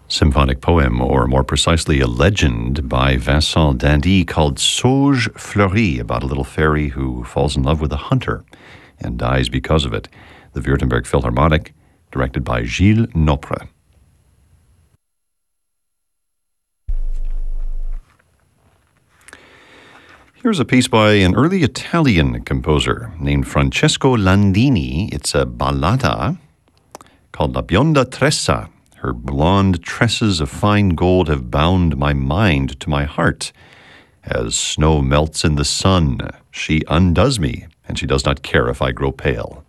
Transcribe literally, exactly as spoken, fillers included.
Symphonic poem, or more precisely a legend by Vincent d'Indy called Sauge Fleurie, about a little fairy who falls in love with a hunter and dies because of it. The Württemberg Philharmonic, directed by Gilles Nopre. Here's a piece by an early Italian composer named Francesco Landini. It's a ballata called La Bionda Tressa. Her blonde tresses of fine gold have bound my mind to my heart. As snow melts in the sun, she undoes me, and she does not care if I grow pale.